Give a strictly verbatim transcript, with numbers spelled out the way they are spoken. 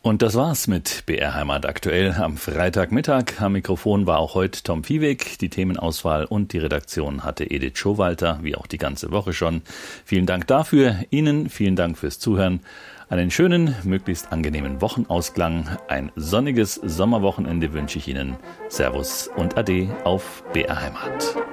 Und das war's mit B R Heimat aktuell am Freitagmittag. Am Mikrofon war auch heute Tom Viehweg. Die Themenauswahl und die Redaktion hatte Edith Schowalter, wie auch die ganze Woche schon. Vielen Dank dafür. Ihnen vielen Dank fürs Zuhören. Einen schönen, möglichst angenehmen Wochenausklang. Ein sonniges Sommerwochenende wünsche ich Ihnen. Servus und Ade auf B R Heimat.